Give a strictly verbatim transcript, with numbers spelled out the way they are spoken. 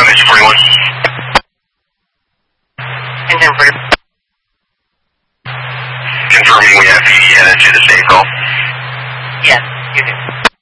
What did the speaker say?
Engine forty-one. Engine forty-one. Confirming we have P D headed to the same call. Yes, you do.